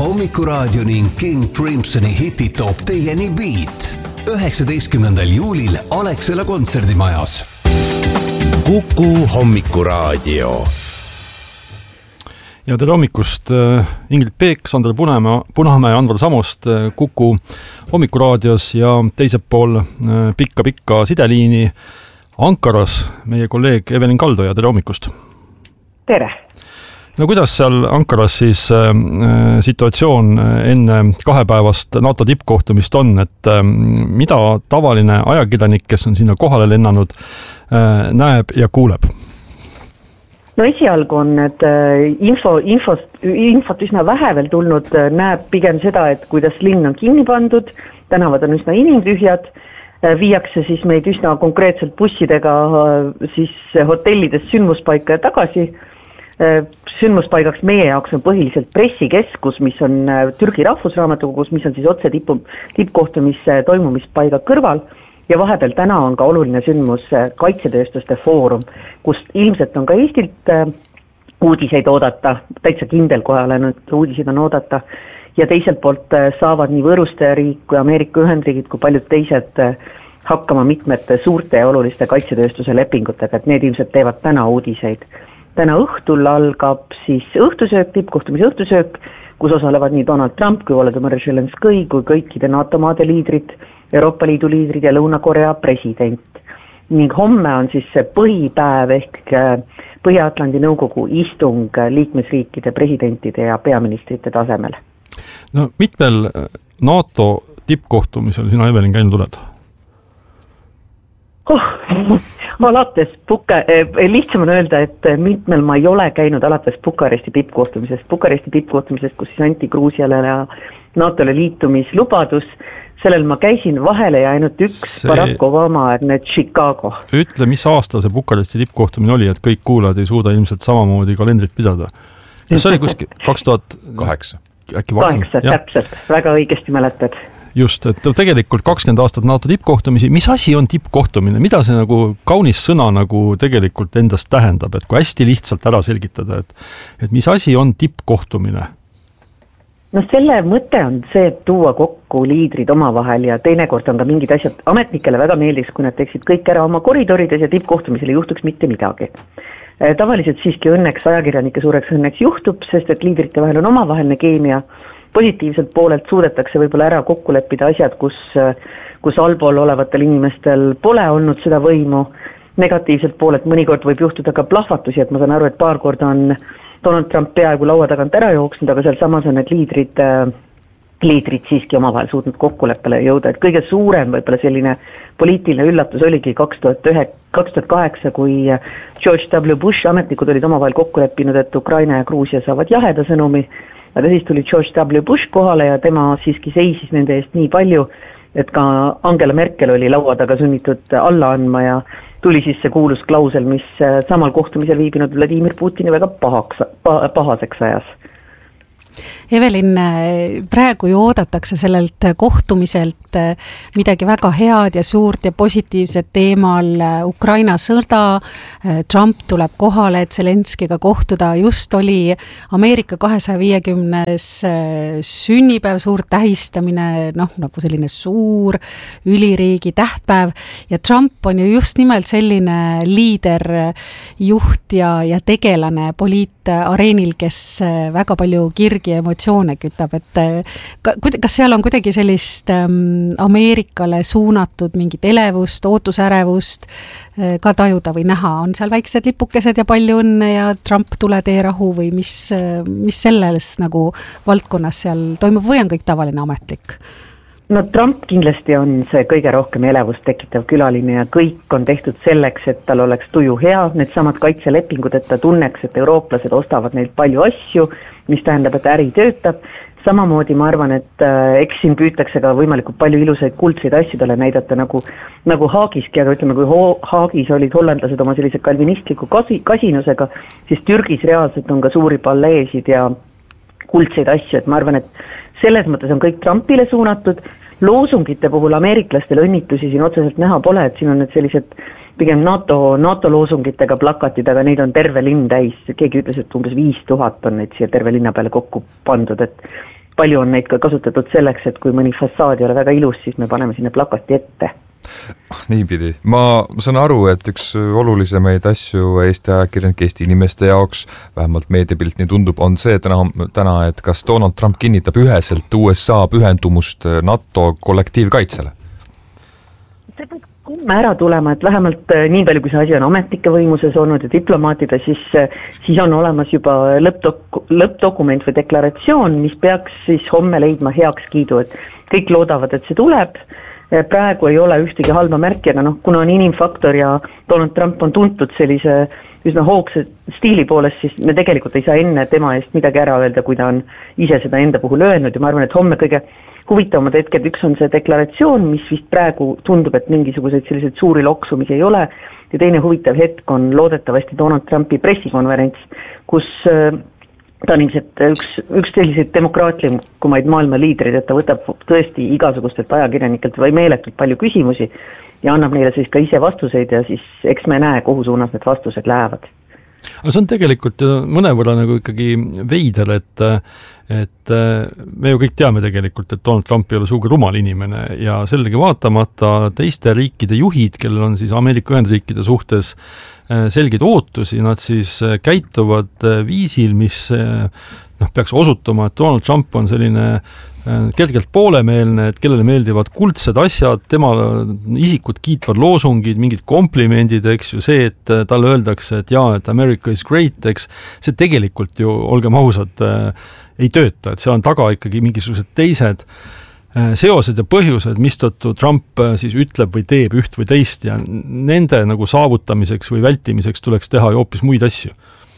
Hommikuraadio ning King Crimsoni hitid toob teieni Beat 19. juulil Alexela kontserdimajas. Kuku Hommikuraadio. Ja tere hommikust, Ingrid Peek, Sandra Punamäe, Anvar Samost Kuku Hommikuraadios ja teisel pool pikka sideliini Ankaras meie kolleeg Evelin Kaldoja, tere hommikust. Tere. No kuidas seal Ankaras siis situatsioon enne 2 päevast NATO tippkohtumist on, et mida tavaline ajakirjanik, kes on sinna kohale lennanud, näeb ja kuuleb? No esialgu on need infot üsna vähe veel tulnud, näeb pigem seda, et kuidas linn on kinni pandud, tänavad on üsna inimtühjad, viiakse siis meid üsna konkreetselt bussidega siis hotellidest sündmuspaika ja tagasi. Sündmuspaigaks meie jaoks on põhiliselt pressikeskus, mis on Türgi rahvusraamatukogus, mis on siis otse tippkohtumise toimumispaiga kõrval ja vahepeal täna on ka oluline sündmus kaitsetööstuste foorum, kust ilmselt on ka Eestilt uudiseid oodata, täitsa kindel kohe olen, et uudiseid on oodata ja teiselt poolt saavad nii Võrustaja riik kui Ameerika Ühendriigid kui paljud teised hakkama mitmete suurte ja oluliste kaitsetööstuse lepingutega, et need ilmselt teevad täna uudiseid. Täna õhtul algab siis õhtusöök, tippkohtumise õhtusöök, kus osalevad nii Donald Trump kui Volodymyr Zelenskõi kui kõikide NATO maade liidrid, Euroopa Liidu liidrid ja Lõuna-Korea president. Ning homme on siis see põhipäev ehk Põhja-Atlandi nõukogu istung liikmesriikide presidentide ja peaministrite tasemel. No mitmel NATO tippkohtumisel sina, Evelin, käinud oled? Alates lihtsam on öelda, et mitmel ma ei ole käinud alates Bukaresti tippkohtumisest, kus siis anti Gruusiale ja NATO-le liitumislubadus. Sellel ma käisin vahele ja ainult üks Barack Obama, need Chicago. Ütle, mis aasta see Bukaresti tippkohtumine oli, et kõik kuulajad ei suuda ilmselt samamoodi kalendrit pidada? See oli kuskil 2008. 8, täpselt, väga õigesti mäletad. Just, et tegelikult 20 aastat NATO tippkohtumisi. Mis asi on tippkohtumine? Mida see nagu kaunis sõna nagu tegelikult endast tähendab? Et kui hästi lihtsalt ära selgitada, et mis asi on tippkohtumine? No selle mõte on see, et tuua kokku liidrid omavahel ja teinekord on ka mingid asjad ametnikele väga meeldiks, kui nad teeksid kõik ära oma koridorides ja tippkohtumisel ei juhtuks mitte midagi. Tavaliselt siiski õnneks ajakirjanike suureks õnneks juhtub, sest et liidrite vahel on omavaheline keemia. Positiivselt poolelt suudetakse võib-olla ära kokku leppida asjad, kus allpool olevatel inimestel pole olnud seda võimu. Negatiivselt poolelt mõnikord võib juhtuda ka plahvatusi, et ma saan aru, et paar korda on Donald Trump peaaegu laua tagant ära jooksnud, aga seal samas on need liidrid siiski omavahel suutnud kokkuleppele jõuda. Et kõige suurem võib-olla selline poliitiline üllatus oligi 2008, kui George W. Bush ametnikud olid omavahel kokku leppinud, et Ukraina ja Gruusia saavad jaheda sõnumi. Aga siis tuli George W. Bush kohale ja tema siiski seisis nende eest nii palju, et ka Angela Merkel oli laua taga sunnitud alla andma ja tuli siis see kuulus klausel, mis samal kohtumisel viibinud Vladimir Putini väga pahaseks ajas. Evelin, praegu ju oodatakse sellelt kohtumiselt midagi väga head ja suurt ja positiivset teemal Ukraina sõda. Trump tuleb kohale, et Zelenskiga kohtuda. Just oli Ameerika 250. sünnipäev, suur tähistamine, nagu selline suur üliriigi tähtpäev. Ja Trump on ju just nimelt selline liider, juht ja tegelane poliitareenil, kes väga palju kirgi ja emotsioone kütab, et kas seal on kuidagi sellist Ameerikale suunatud mingit elevust, ootusärevust ka tajuda või näha? On seal väiksed lipukesed ja palju õnne ja Trump tule tee rahu või mis selles nagu valdkonnas seal toimub või on kõik tavaline ametlik? No Trump kindlasti on see kõige rohkem elevust tekitav külaline ja kõik on tehtud selleks, et tal oleks tuju hea, need samad kaitselepingud, et ta tunneks, et eurooplased ostavad neilt palju asju, mis tähendab, et äri töötab. Samamoodi ma arvan, et eks siin püütakse ka võimalikult palju ilusaid kuldseid asju talle näidata nagu Haagiski, aga ütleme, kui Haagis olid hollandlased oma sellise kalvinistliku kasinusega, siis Türgis reaalselt on ka suuri palleesid ja kuldseid asju, et ma arvan, et selles mõttes on kõik Trumpile suunatud. Loosungite puhul ameeriklastele õnnitlusi siin otseselt näha pole, et siin on need sellised pigem NATO loosungitega plakatid, aga neid on terve linn täis. Keegi ütles, et umbes 5000 on neid siia terve linna peale kokku pandud, et palju on neid ka kasutatud selleks, et kui mõni fassaad ei ole väga ilus, siis me paneme sinna plakati ette. Niipidi. Ma saan aru, et üks olulisemaid asju Eesti ajakirjanike, Eesti inimeste jaoks, vähemalt meediapilt nii tundub, on see täna, et kas Donald Trump kinnitab üheselt USA pühendumust NATO kollektiivkaitsele? See peab kumme ära tulema, et vähemalt nii palju, kui see asi on ametnike võimuses olnud ja diplomaatide, siis on olemas juba lõppdokument või deklaratsioon, mis peaks siis homme leidma heakskiidu, et kõik loodavad, et see tuleb. Praegu ei ole ühtegi halba märki, aga kuna on inimfaktor ja Donald Trump on tuntud sellise üsna hoogse stiili poolest, siis me tegelikult ei saa enne tema eest midagi ära öelda, kui ta on ise seda enda puhul öelnud ja ma arvan, et homme kõige huvitavamad hetked, üks on see deklaratsioon, mis vist praegu tundub, et mingisuguseid selliseid suuri loksumisi ei ole ja teine huvitav hetk on loodetavasti Donald Trumpi pressikonverents, kus ta on ilmselt üks selliseid demokraatlikumaid maailma liidreid, et ta võtab tõesti igasugustelt ajakirjanikelt või meeletult palju küsimusi ja annab neile siis ka ise vastuseid ja siis eks me näe, kuhu suunas need vastused lähevad. Aga see on tegelikult mõnevõrra nagu ikkagi veider, et me ju kõik teame tegelikult, et Donald Trump ei ole suuga rumal inimene ja sellegi vaatamata teiste riikide juhid, kellel on siis Ameerika Ühendriikide suhtes selgeid ootusi, nad siis käituvad viisil, mis peaks osutuma, et Donald Trump on selline kergelt poolemeelne, et kellele meeldivad kuldsed asjad, tema isikut kiitvad loosungid, mingid komplimendid, eks ju, see, et talle öeldakse, et jaa, et America is great, eks, see tegelikult ju, olgem ausad, ei tööta, et seal on taga ikkagi mingisugused teised seosed ja põhjused, mistõttu Trump siis ütleb või teeb üht või teist ja nende nagu saavutamiseks või vältimiseks tuleks teha ju hoopis muid asju.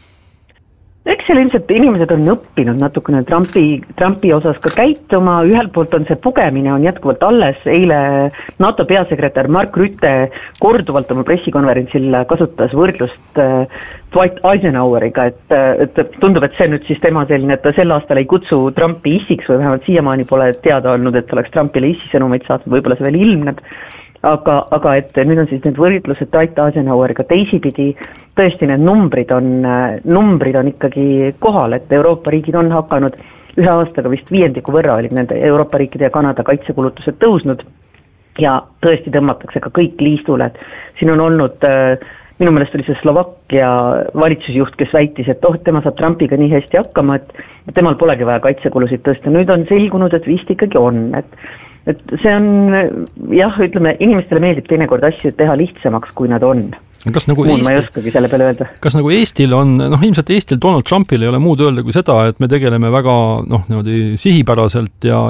Eks seal ilmselt inimesed on õppinud natukene Trumpi osas ka käituma, ühelt poolt on see pugemine on jätkuvalt alles, eile NATO peasekretär Mark Rutte korduvalt oma pressikonverentsil kasutas võrdlust Dwight Eisenhoweriga, et tundub, et see nüüd siis tema selline, et ta sel aastal ei kutsu Trumpi issiks või vähemalt siiamaani pole teada olnud, et oleks Trumpile issisõnumeid saatnud, võib-olla see veel ilmneb. Aga et nüüd on siis need võrdlused Dwight Eisenhoweriga teisipidi, tõesti need numbrid on ikkagi kohal, et Euroopa riigid on hakanud ühe aastaga vist 5% võrra olid nende Euroopa riikide ja Kanada kaitsekulutused tõusnud ja tõesti tõmmatakse ka kõik liistule, et siin on olnud, minu meelest oli see Slovakkia valitsusjuht, kes väitis, et tema saab Trumpiga nii hästi hakkama, et temal polegi vaja kaitsekulusid tõsta, nüüd on selgunud, et vist ikkagi on, et see on, jah, ütleme, inimestele meeldib teinekord asju teha lihtsamaks, kui nad on. Kas nagu ma ei oskagi selle peale öelda. Kas nagu Eestil on, ilmselt Eestil Donald Trumpil ei ole muud öelda kui seda, et me tegeleme väga sihipäraselt ja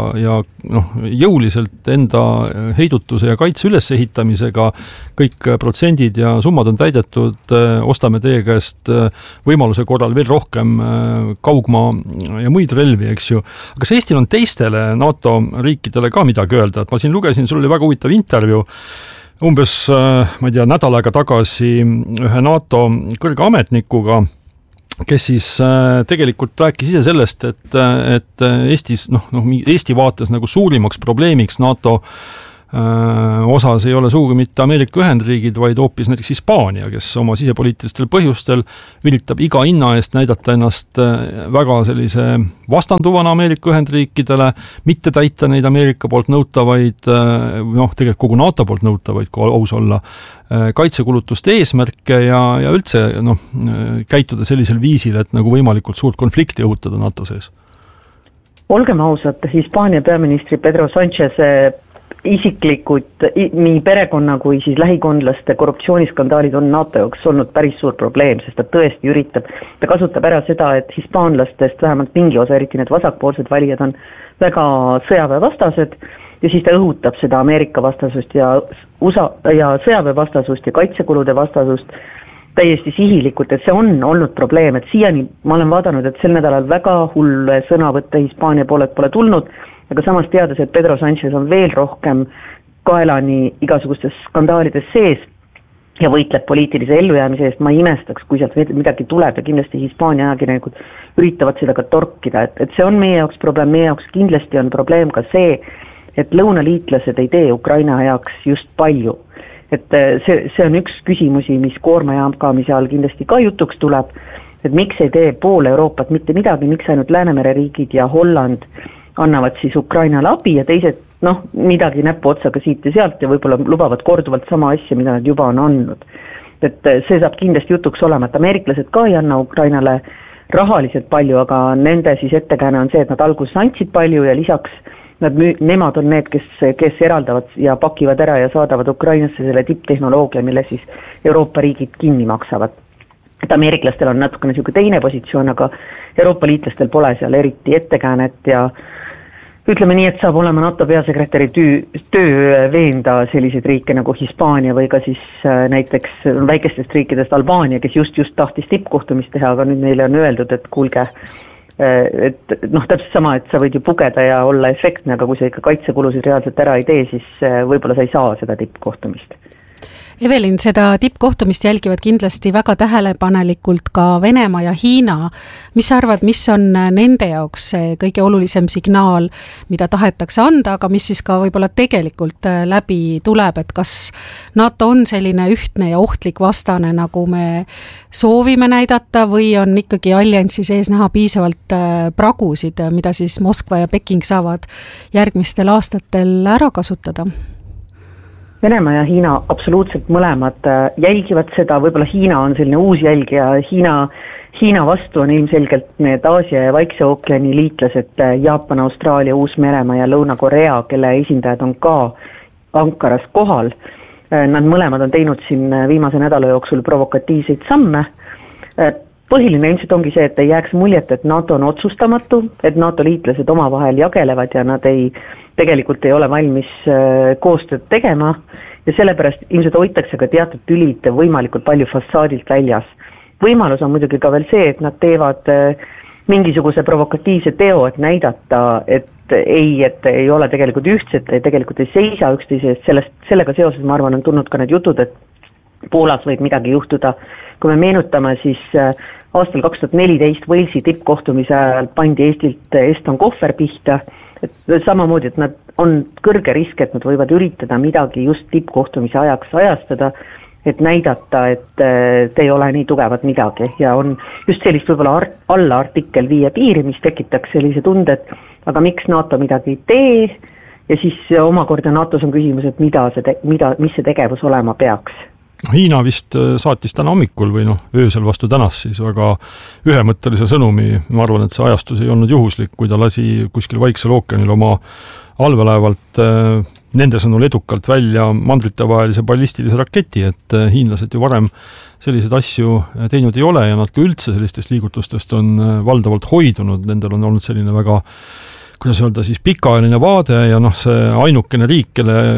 jõuliselt enda heidutuse ja kaitse ülesehitamisega, kõik protsendid ja summad on täidetud, ostame teie käest võimaluse korral veel rohkem kaugmaa ja muid relvi, eks ju. Aga kas Eestil on teistele NATO riikidele ka midagi öelda? Et ma siin lugesin, sul oli väga huvitav intervjuu umbes, ma ei tea, nädal aega tagasi ühe NATO kõrge ametnikuga, kes siis tegelikult rääkis ise sellest, et Eestis, Eesti vaates nagu suurimaks probleemiks NATO osas ei ole sugugi mitte Ameerika Ühendriigid, vaid hoopis näiteks Hispaania, kes oma sisepoliitilistel põhjustel üritab iga hinna eest näidata ennast väga sellise vastanduvana Ameerika Ühendriikidele, mitte täita neid Ameerika poolt nõutavaid, tegelikult kogu NATO poolt nõutavaid, kui aus olla, kaitsekulutuste eesmärke ja üldse käituda sellisel viisil, et nagu võimalikult suurt konflikti õhutada NATO sees. Olgem ausad, Hispaania peaministri Pedro Sánchez isiklikud, nii perekonna kui siis lähikondlaste korruptsiooniskandaalid on NATO jaoks olnud päris suur probleem, sest ta tõesti üritab, ta kasutab ära seda, et hispaanlastest vähemalt mingi osa, eriti need vasakpoolsed valijad on väga sõjaväevastased ja siis ta õhutab seda Ameerika vastasust ja sõjaväevastasust ja kaitsekulude vastasust täiesti sihilikult, et see on olnud probleem, et siiani ma olen vaadanud, et sel nädalal väga hulle sõnavõtte Hispaania poolelt pole tulnud, aga samas teades, et Pedro Sánchez on veel rohkem kaelani igasugustes skandaalides sees ja võitleb poliitilise ellujäämise eest, ma ei imestaks, kui sealt midagi tuleb ja kindlasti Hispaania ajakirjanikud üritavad seda ka torkida, et see on meie jaoks probleem, meie jaoks kindlasti on probleem ka see, et lõunaliitlased ei tee Ukraina jaoks just palju. Et see on üks küsimusi, mis koorma jagamise all kindlasti ka jutuks tuleb, et miks ei tee pool Euroopat mitte midagi, miks ainult Läänemere riigid ja Holland annavad siis Ukrainale abi ja teised midagi näppu otsaga siit ja sealt ja võib-olla lubavad korduvalt sama asja, mida nad juba on andnud. Et see saab kindlasti jutuks olema, et ameeriklased ka ei anna Ukrainale rahaliselt palju, aga nende siis ettekääne on see, et nad alguses andsid palju ja lisaks nemad on need, kes eraldavad ja pakivad ära ja saadavad Ukrainasse selle tipptehnoloogia, mille siis Euroopa riigid kinni maksavad. Et ameeriklastel on natukene niisugune teine positsioon, aga Euroopa liitlastel pole seal eriti ettekäänet ja ütleme nii, et saab olema NATO peasekretäri töö veenda selliseid riike nagu Hispaania või ka siis näiteks väikestest riikidest Albaania, kes just tahtis tippkohtumist teha, aga nüüd neile on öeldud, et kuulge, et täpselt sama, et sa võid ju pugeda ja olla efektne, aga kui sa ikka kaitsekulusid reaalselt ära ei tee, siis võib-olla sa ei saa seda tippkohtumist. Evelin, seda tippkohtumist jälgivad kindlasti väga tähelepanelikult ka Venemaa ja Hiina. Mis sa arvad, mis on nende jaoks kõige olulisem signaal, mida tahetakse anda, aga mis siis ka võib-olla tegelikult läbi tuleb, et kas NATO on selline ühtne ja ohtlik vastane, nagu me soovime näidata või on ikkagi alliansi sees näha piisavalt pragusid, mida siis Moskva ja Peking saavad järgmistel aastatel ära kasutada? Venemaa ja Hiina absoluutselt mõlemad jälgivad seda, võib-olla Hiina on selline uus jälgija, Hiina vastu on ilmselgelt need Aasia ja Vaikse ookeani liitlased Jaapan, Austraalia, Uus-Meremaa ja Lõuna-Korea, kelle esindajad on ka Ankaras kohal. Nad mõlemad on teinud siin viimase nädala jooksul provokatiivseid samme. Põhiline ilmselt ongi see, et ei jääks muljet, et NATO on otsustamatu, et NATO liitlased omavahel jagelevad ja nad tegelikult ei ole valmis koostööd tegema ja sellepärast ilmselt hoitakse ka teatud tülid võimalikult palju fassaadilt väljas. Võimalus on muidugi ka veel see, et nad teevad mingisuguse provokatiivse teo, et näidata, et ei ole tegelikult ühtset, tegelikult ei seisa üksteise, sellega seoses ma arvan on tulnud ka need jutud, et Poolas võib midagi juhtuda. Kui me meenutame, siis aastal 2014 Walesi tippkohtumise ajal pandi Eestilt Eston Kohver pihta, et samamoodi, et nad on kõrge risk, et nad võivad üritada midagi just tippkohtumise ajaks ajastada, et näidata, et ei ole nii tugevad midagi ja on just sellist võib-olla alla artikkel 5 piiri, mis tekitaks sellise tunde, et aga miks NATO midagi ei tee ja siis omakorda NATOs on küsimus, et mis see tegevus olema peaks. Hiina vist saatis täna hommikul või öösel vastu tänast siis väga ühemõttelise sõnumi. Ma arvan, et see ajastus ei olnud juhuslik, kui ta lasi kuskil Vaiksel ookeanil oma allveelaevalt nende sõnul edukalt välja mandritevahelise ballistilise raketi, et hiinlased ju varem selliseid asju teinud ei ole ja nad ka üldse sellistest liigutustest on valdavalt hoidunud. Nendel on olnud selline väga kuidas öelda siis pikaajaline vaade ja see ainukene riik,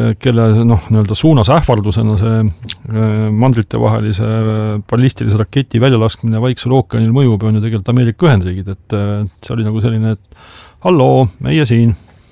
kelle suunas ähvardusena see mandritevahelise ballistilise raketi väljalaskmine Vaiksel ookeanil mõjub on ju tegelikult Ameerika Ühendriigid, et see oli nagu selline, et halloo, meie siin.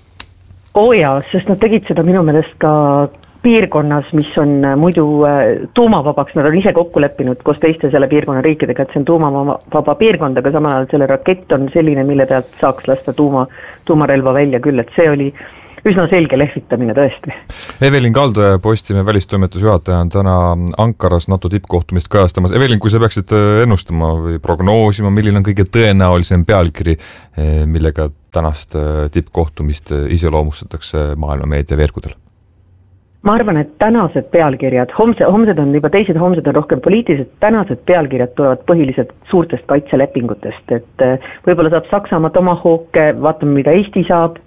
Jaa, sest nad tegid seda minu meelest ka piirkonnas, mis on muidu tuumavabaks, nad on ise kokku leppinud koos teiste selle piirkonna riikidega, et see on tuumavaba piirkond, aga samal ajal selle rakett on selline, mille pealt saaks lasta tuumarelva välja küll, et see oli üsna selge lehvitamine tõesti. Evelin Kaldoja, Postimehe välistoimetusjuhataja on täna Ankaras NATO tippkohtumist kajastamas. Evelin, kui sa peaksid ennustama või prognoosima, milline on kõige tõenäolisem pealkiri, millega tänast tippkohtumist iseloomustatakse maailma meediaveergudel? Ma arvan, et tänased pealkirjad, homsed on juba teised, homsed on rohkem poliitilised, tänased pealkirjad tulevad põhiliselt suurtest kaitselepingutest, et võib-olla saab Saksamaa tomahawke, vaatame, mida Eesti saab,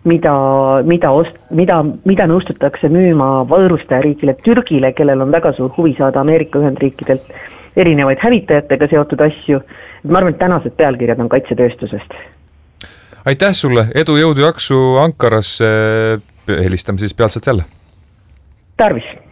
mida nõustutakse müüma võõrustajariigile Türgile, kellel on väga suur huvi saada Ameerika Ühendriikidelt erinevaid hävitajatega seotud asju. Ma arvan, et tänased pealkirjad on kaitsetööstusest. Aitäh sulle, edu, jõudu, jaksu Ankaras, helistame siis pealselt jälle. Tarvis.